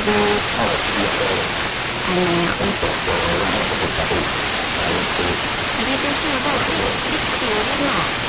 安尼啊，啊，你就是讲你你是有囡仔。